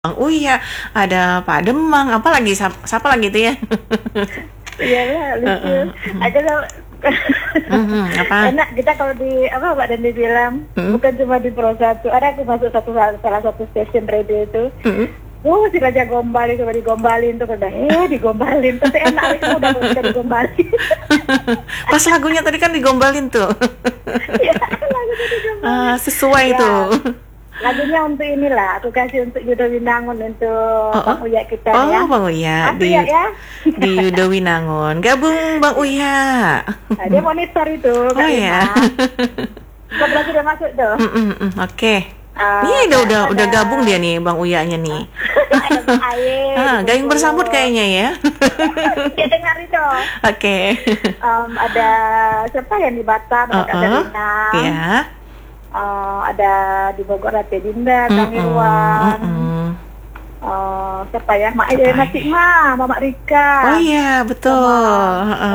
Bang Uya, ada Pak Demang, apa lagi, siapa lagi itu ya? Iya lah, lucu. Ada Apa? enak kita kalau di apa Pak Dandi bilang bukan cuma di Pro 1. Ada aku masuk salah satu stasiun radio itu. Si Raja Gombal itu digombalin tuh udah digombalin tapi enak itu udah digombalin. Pas lagunya tadi kan digombalin tuh. Ya, lagunya digombalin. Sesuai Ya. tuh. Lagunya untuk inilah, aku kasih untuk Yudo Winangun untuk Bang Uya kita ya. Bang Uya Di ya. di Yudo Winangun. Gabung Bang Uya. Nah, dia monitor itu. Ya. Kok berarti udah masuk tuh? Oke. Nih udah gabung dia nih Bang Uyanya nih. Gayung bersambut kayaknya ya. Dia dengar itu. Oke. Ada siapa yang di Batam, ada Rina. Iya. Ada di Bogor ada Dinda, Kang Irwan. Siapa ya? Mak Masih Mama Rika. Oh iya, betul.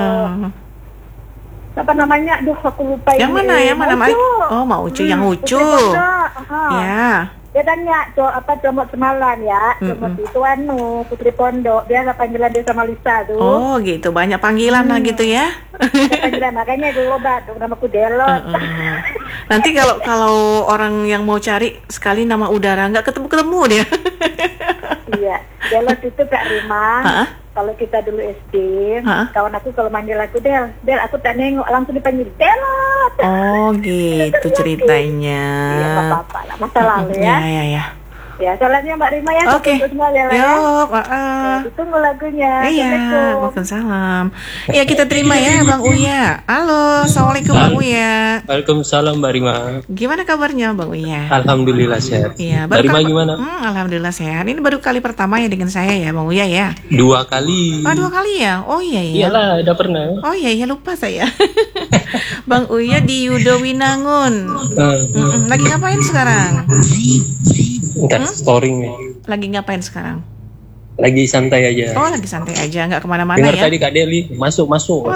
Siapa namanya? Duh, aku lupa Yang mana? Mak Ucu, yang Ucu. Ya. Dia tanya, comot semalam ya. Comot itu Putri Pondok. Dia panggilan dia sama Lisa tuh. Oh gitu, banyak panggilan lah gitu ya. Panggilan, makanya dulu obat namaku Delot. Nanti kalau orang yang mau cari sekali nama udara nggak ketemu dia. Iya, Delot itu Kak Rima. Kalau kita dulu SD, kawan aku kalau manggil aku Del, aku tak nengok langsung dipanggil Delot. Oh gitu ceritanya. Iya, nggak apa-apa lah, masa lalu ya. Iya. Ya, soalnya Mbak Rima ya. Oke. Ditunggu lagunya. Iya. Waalaikumsalam. Ya kita terima ya Bang Uya. Halo, assalamualaikum Bang Uya. Waalaikumsalam Mbak Rima. Gimana kabarnya Bang Uya? Alhamdulillah sehat. Iya. Mbak Rima gimana? Alhamdulillah sehat. Ini baru kali pertama ya dengan saya ya Bang Uya ya. 2 kali. 2 kali ya? Oh iya. Iyalah, udah pernah. Oh iya lupa saya. Bang Uya di Yudo Winangun. Lagi ngapain sekarang? Entar storing nih. Lagi ngapain sekarang? Lagi santai aja. Oh lagi santai aja, nggak kemana-mana Dengar ya? tadi Kak Deli, masuk. Masuk.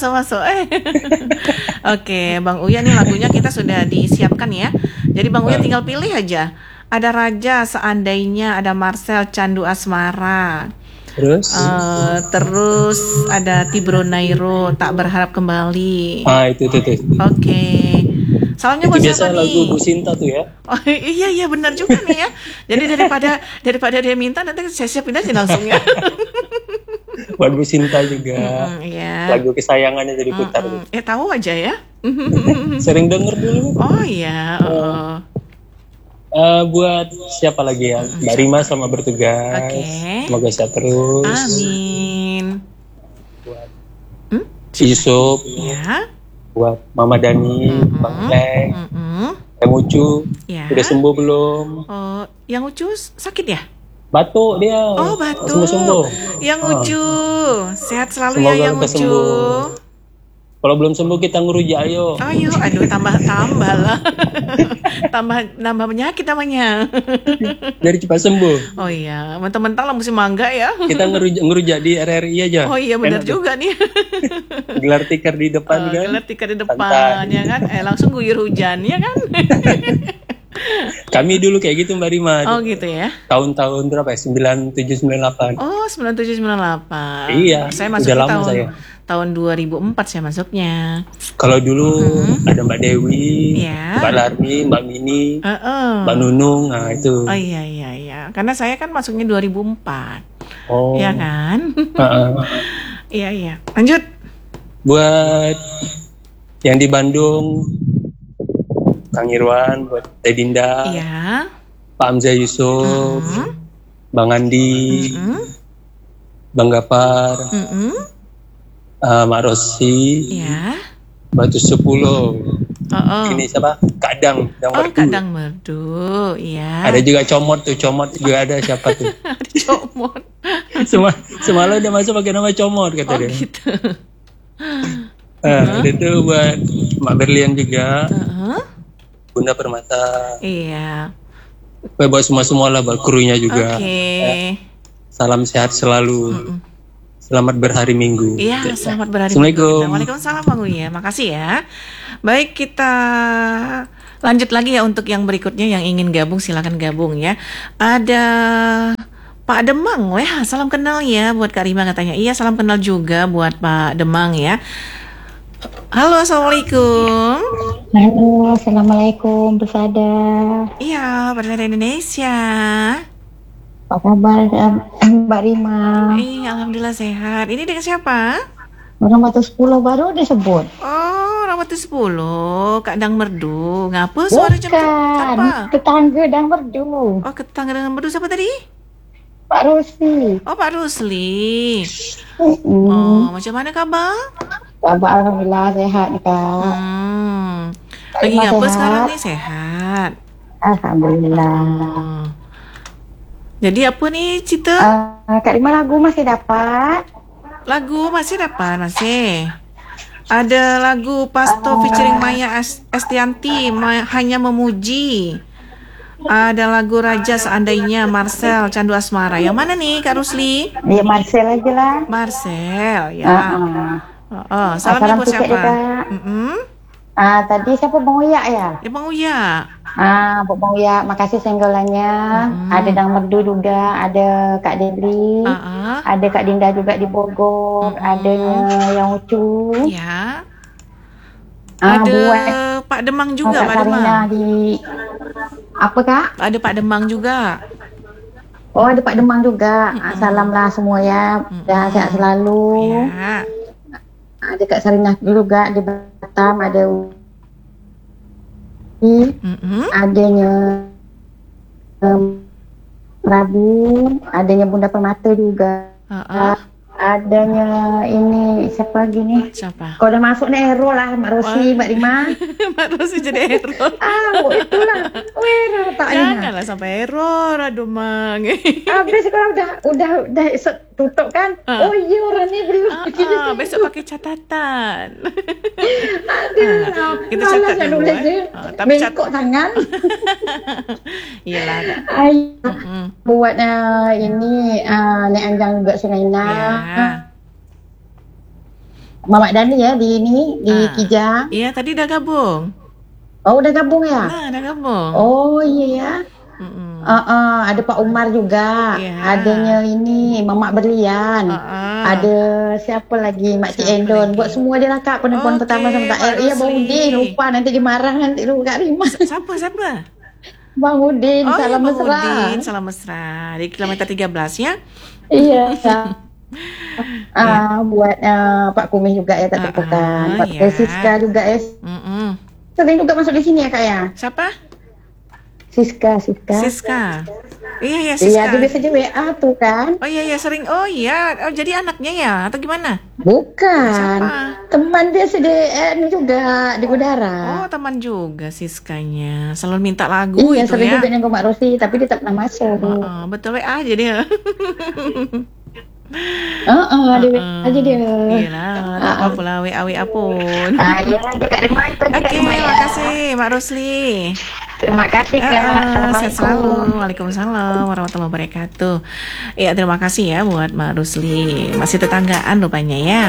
Oke, Bang Uya nih lagunya kita sudah disiapkan ya. Jadi Bang Uya tinggal pilih aja. Ada Raja Seandainya, ada Marcel Candu Asmara. Terus ada Tibro Nairo Tak Berharap Kembali. Itu. Oke. Soalnya buat biasa siapa lagu nih? Bu Sinta tuh ya. Oh iya benar juga nih ya. Jadi daripada dia minta nanti saya siapin aja langsung ya. Buat Bu Sinta juga. Iya. Lagu kesayangannya jadi putar. Tahu aja ya. Sering denger dulu. Oh iya. Buat siapa lagi ya? Mbak Rima sama bertugas. Semoga sehat terus. Amin. Buat Yusuf. Ya. Buat Mama Dani, Bang Leng, yang Ucu, udah sembuh belum? Yang Ucu sakit ya? Batuk dia. Oh batuk. Sembuh. Yang Ucu, sehat selalu. Semoga ya yang Ucu. Sembuh. Kalau belum sembuh kita ngerujuk ayo. Aduh tambah lah. tambah penyakit namanya. Dari cepat sembuh. Oh iya, mentang-mentang lah musim mangga ya. Kita ngerujak di RRI aja. Oh iya benar juga nih. Gelar tikar di depan kan. Gelar tikar di depan ya kan. Langsung guyur hujan ya kan. Kami dulu kayak gitu Mbak Rima. Oh gitu ya. Tahun-tahun berapa ya? 97 98. Oh 97 98. Iya. Saya masuk tahun 2004 saya masuknya. Kalau dulu ada Mbak Dewi, ya. Mbak Larmi, Mbak Mini, Mbak Nunung, nah itu. Oh iya. Karena saya kan masuknya 2004. Oh. Iya kan? Iya. Lanjut. Buat yang di Bandung, Kang Irwan, buat Teh Dinda, Pak Hamzah Yusuf, Bang Andi, Bang Gapar, Mak Rosi, Batu 10. Ini siapa? Kadang Merdu. Kadang Merdu, iya. Ada juga Comot juga ada siapa tuh? Ada Comot. Semalam udah masuk pakai nama Comot kata dia. Gitu. Itu buat Mak Berlian juga. Bunda Permata. Iya. Buat semua lah, buat krunya juga. Salam sehat selalu. Selamat berhari Minggu. Iya, selamat berhari Minggu. Waalaikumsalam Bang Uya. Makasih ya. Baik, kita Lanjut lagi ya untuk yang berikutnya yang ingin gabung silakan gabung ya. Ada Pak Demang, wah salam kenal ya buat Kak Rima katanya. Iya salam kenal juga buat Pak Demang ya. Halo assalamualaikum. Halo assalamualaikum Bersada. Iya Bersada Indonesia. Apa kabar Mbak Rima? Alhamdulillah sehat. Ini dengan siapa? Orang Batu 10 baru disebut. Oh orang Batu 10 Kak Dang Merdu. Ngapa suara jam apa? Tetangga Dang Merdu. Oh tetangga Dang Merdu siapa tadi? Pak Rusli. Oh Pak Rusli. Oh macam mana kabar? Kabar alhamdulillah sehat nih Kak. Lagi ngapa sekarang nih? Sehat. Alhamdulillah. Jadi apa nih cerita? Kak Rima lagu masih dapat? Lagu masih dapat masih. Ada lagu Pasto featuring Maya Estianti, Hanya Memuji. Ada lagu Raja Seandainya, Marcel, Candu Asmara. Yang mana nih Kak Rusli? Ya Marcel aja lah. Marcel, ya. Salam buat siapa? Tadi siapa Bang Uya ya? Ya Bang Uya. Bang Uya, makasih senggolannya. Ada Dang Merdu juga, ada Kak Debri, ada Kak Dinda juga di Bogor, adanya yang Ucu. Ya. Ada buat Pak Demang juga, Pak Demang. Di apa Kak? Ada Pak Demang juga. Oh, ada Pak Demang juga. Salam lah semua ya. Dan sehat selalu. Ya. Ada Kak Sarinah juga di Batam, ada adanya Prabu, adanya Bunda Permata juga. Adanya ini siapa lagi nih? Siapa? Kalau udah masuk nih Ero lah, Mbak Rosi, Mbak Rima. Mbak Rosi jadi error. Itulah. Error tak Janganlah sampai error, aduh Mang. Habis kalau udah tutup kan. Oh iya orang ini belum. Besok pakai catatan. Aduh, kita catat dulu. Tapi bengkok tangan. Iyalah. Buat ini Nek Anjang juga Sunaina. Mamak Dani ya di Kijang. Iya tadi udah gabung. Oh udah gabung ya? Udah gabung. Oh iya ya. Ada Pak Umar juga. Adanya ini Mamak Berlian. Ada siapa lagi Mak Cik Endon. Buat semua dia lah Kak penelpon pertama sama Kak Iya Bang Udin lupa nanti dimarah nanti lu Kak Rima. Siapa? Bang Udin salam mesra. Udin salam mesra di kilometer 13 ya. Iya. Buat Pak Kumis juga ya tak terpukan. Pak Siska juga ya. Sering juga masuk di sini ya Kak ya. Siapa? Siska. Iya Siska. Iya dia biasa di WA tuh kan. Oh iya sering. Oh iya. Oh jadi anaknya ya atau gimana? Bukan. Siapa? Teman dia ini juga di udara. Oh teman juga Siskanya. Selalu minta lagu iya, itu sering ya. Iya sering juga Mbak Rosi tapi dia tak pernah masuk. Betul WA aja dia. Di WA aja dia. Iyalah, tak apa pula WA pun. Oke, makasih Mbak Rusli. Terima kasih Kak. Sehat selalu. Waalaikumsalam warahmatullahi wabarakatuh. Ya terima kasih ya buat Mbak Rusli. Masih tetanggaan rupanya ya.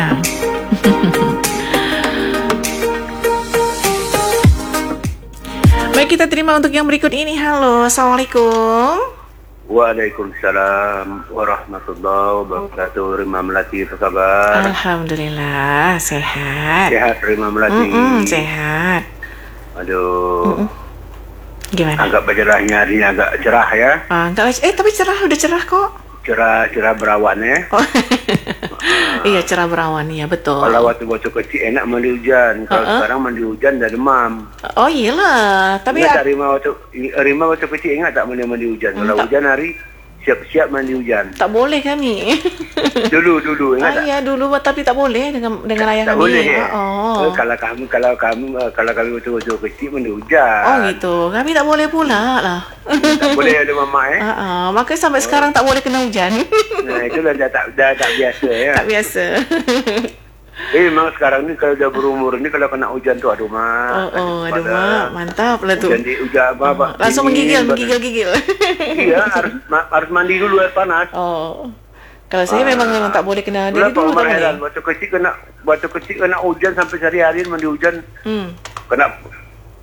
Baik kita terima untuk yang berikut ini. Halo, assalamualaikum. Waalaikumsalam warahmatullahi wabarakatuh. Rima Melati apa kabar? Alhamdulillah sehat. Sehat Rima Melati. Sehat. Aduh. Gimana? Agak bercerahnya hari ini agak cerah ya. Tapi udah cerah kok. Cerah berawan ya. Iya cerah berawan ya betul. Kalau waktu kecil enak mandi hujan. Kalau sekarang mandi hujan dah demam. Oh iyalah. Tapi ingat Rima waktu kecil ingat tak mandi hujan. Kalau hujan hari siap-siap mandi hujan. Tak boleh kami. Dulu ingat tak? Iya dulu tapi tak boleh dengan ayah tak kami. Boleh, ya? Kalau kami waktu kecil mandi hujan. Oh gitu. Kami tak boleh pula lah. Tak boleh ada mama makanya sampai sekarang tak boleh kena hujan. Nah itulah dah tak biasa ya. Tak biasa. Memang sekarang ni kalau dah berumur ni kalau kena hujan tu aduh mak. Aduh mak, mantap lah tu. Hujan langsung menggigil. Iya, harus mandi dulu air panas. Kalau saya memang tak boleh kena dari dulu tak boleh. Waktu kecil kena hujan sampai sehari-hari mandi hujan. Kena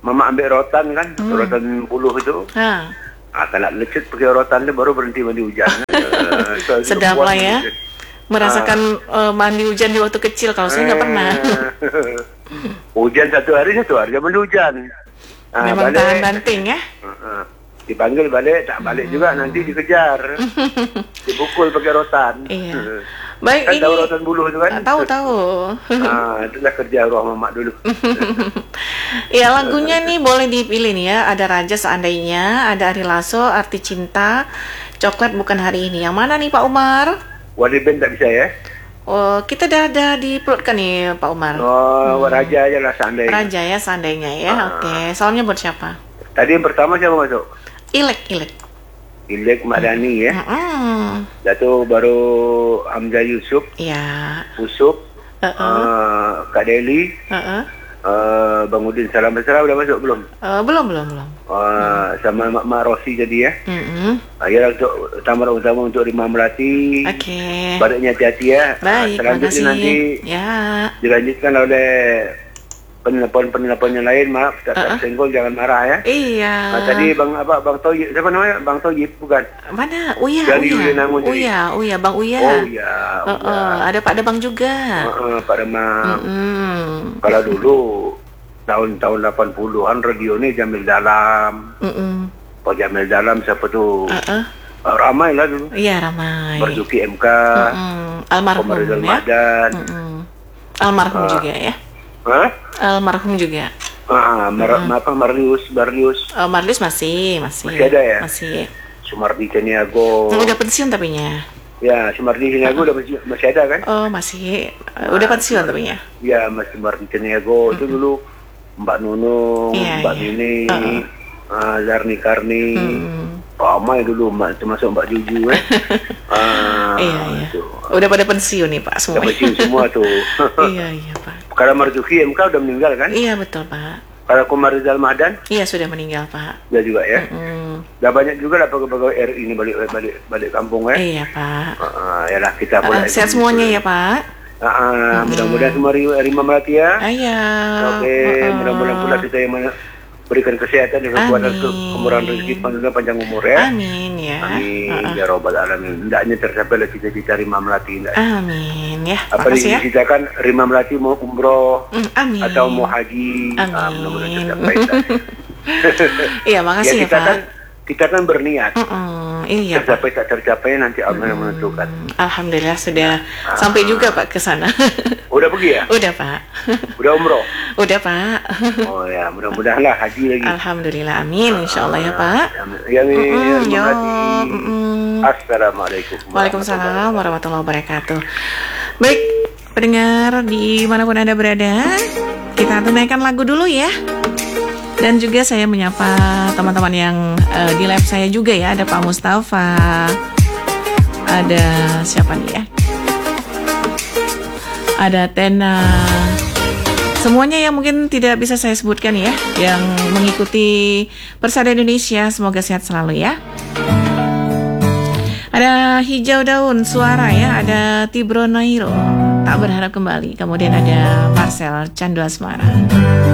Mama ambil rotan kan, rotan buluh itu. Kena lecet pakai rotan itu baru berhenti mandi hujan. Sedap lah ya. Merasakan mandi hujan di waktu kecil. Kalau saya nggak pernah. Hujan satu hari mandi hujan. Memang tahan banting ya. Dipanggil balik, tak balik juga nanti dikejar. Dipukul pakai rotan. Iya. Baik, kan ini tahu rotan buluh itu kan? Tahu. Itulah kerja arwah mamak dulu. Ya, lagunya nih boleh dipilih nih ya. Ada Raja Seandainya, ada Ari Lasso, Arti Cinta, Coklat Bukan Hari Ini. Yang mana nih Pak Umar? Wali band tak bisa ya? Oh, kita dah diplotkan nih Pak Umar. Raja aja lah Seandainya. Raja ya Seandainya ya. Oke. Soalnya buat siapa? Tadi yang pertama siapa masuk? Ilek Mak Dani ya. Dato baru Hamzah Yusuf. Iya. Usuk. Kak Deli. Bang Udin Salam Besar udah masuk belum? Belum. Sama Mak Rosi jadi ya. Ya untuk utama untuk Rima Melati. Oke. Baliknya hati-hati ya. Baik, selanjutnya nanti dilanjutkan oleh penelpon yang lain. Maaf tak senggol, jangan marah ya. Iya. Tadi Bang Toyib, siapa namanya? Bang Toyib bukan? Mana? Uya. Bang Uya. Ada Pak Demang juga. Pak Demang. Kalau dulu tahun 80-an radio ini Jamil Dalam. Pak Jamil Dalam siapa tuh? Ramai lah dulu. Iya, ramai. Marzuki MK. Almarhum ya. Almarhum juga ya. Almarhum juga. Marlius. Marlius masih ada ya? Masih. Sumardi Caniago. Udah pensiun tapinya. Ya, Sumardi Caniago udah masih ada kan? Oh, masih. Udah pensiun tapinya. Ya, Mas Sumardi Caniago itu dulu Mbak Nunung, Mbak Nini, Zarni Karni. Ramai dulu termasuk Mbak Juju Iya. Udah pada pensiun nih Pak semua. Udah pensiun semua tuh. Iya Pak. Kalau Marzuki MK udah meninggal kan? Iya betul Pak. Kalau Komar Rizal Mahdan? Iya sudah meninggal Pak. Udah juga ya. Udah banyak juga lah pegawai RI ini balik kampung ya. Iya Pak. Yalah kita boleh. Sehat semuanya ya Pak. Mudah-mudahan semua Rima Melati ya. Iya. Oke, mudah-mudahan pula kita yang berikan kesehatan dan kekuatan kemurahan rezeki panjang umur ya. Amin ya. Amin ya robbal alamin. Hendaknya tercapai cita-cita Rima Melati. Amin ya. Apa diceritakan Rima Melati mau umroh atau mau haji. Amin. Mudah-mudahan tercapai. Iya makasih ya Pak. Kita kan berniat. Iya. Tercapai tak tercapai nanti Allah yang menentukan. Alhamdulillah sudah sampai juga Pak ke sana. Udah pergi ya? Udah Pak. Udah umroh? Udah Pak. Oh ya, mudah-mudahan lah haji lagi. Alhamdulillah, amin. Insyaallah ya Pak. Amin. Assalamualaikum. Waalaikumsalam warahmatullahi wabarakatuh. Baik, pendengar dimanapun Anda berada, kita tunaikan lagu dulu ya. Dan juga saya menyapa teman-teman yang di live saya juga ya. Ada Pak Mustafa. Ada siapa nih ya? Ada Tena. Semuanya yang mungkin tidak bisa saya sebutkan ya, yang mengikuti Persada Indonesia, semoga sehat selalu ya. Ada Hijau Daun Suara ya, ada Tibro Nairo Tak Berharap Kembali. Kemudian ada Marcel Candu Asmara.